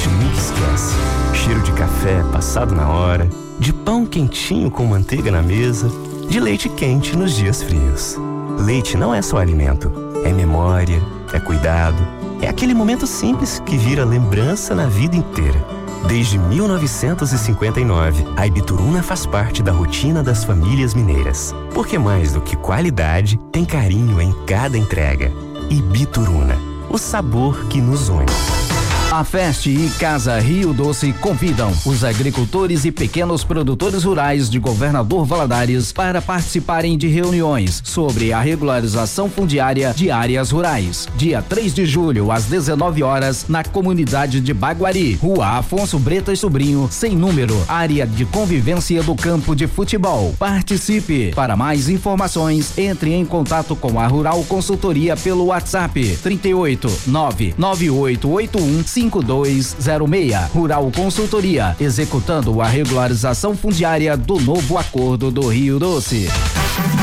gente nunca esquece. Cheiro de café passado na hora, de pão quentinho com manteiga na mesa, de leite quente nos dias frios. Leite não é só alimento, é memória, é cuidado, é aquele momento simples que vira lembrança na vida inteira. Desde 1959, a Ibituruna faz parte da rotina das famílias mineiras. Porque mais do que qualidade, tem carinho em cada entrega. Ibituruna, o sabor que nos une. A Fest e Casa Rio Doce convidam os agricultores e pequenos produtores rurais de Governador Valadares para participarem de reuniões sobre a regularização fundiária de áreas rurais. Dia 3 de julho, às 19 horas, na comunidade de Baguari, Rua Afonso Bretas Sobrinho, sem número, área de convivência do campo de futebol. Participe! Para mais informações, entre em contato com a Rural Consultoria pelo WhatsApp 38 99881 5206. Rural Consultoria, executando a regularização fundiária do novo Acordo do Rio Doce.